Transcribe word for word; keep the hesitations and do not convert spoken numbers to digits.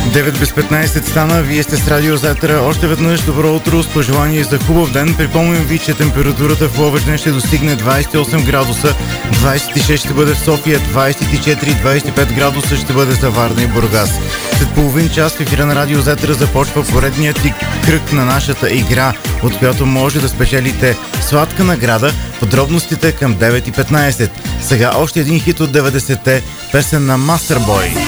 девет без петнайсет стана, вие сте с Радио Зетера. Още веднъж добро утро с пожелание за хубав ден. Припомням ви, че температурата в Ловеч днес ще достигне двайсет и осем градуса, двайсет и шест ще бъде в София, двайсет и четири двайсет и пет градуса ще бъде за Варна и Бургас. След половин час в ефира на Радио Зетера започва поредният ти кръг на нашата игра, от която може да спечелите сладка награда. Подробностите към девет и петнайсет. Сега още един хит от деветдесетте, песен на Masterboy.